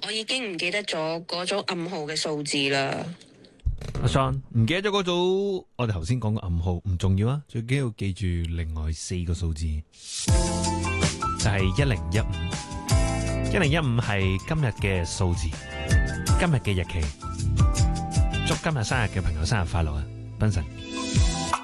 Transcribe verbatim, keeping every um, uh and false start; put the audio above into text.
我已經唔記得咗嗰組暗號嘅數字啦。 阿 Son 唔記得咗嗰組，我哋頭先講個暗號唔重要啊，最緊要記住另外四個數字，就係一零一五。一零一五係今日嘅數字，今日嘅日期。祝今日生日嘅朋友生日快樂啊，賓神！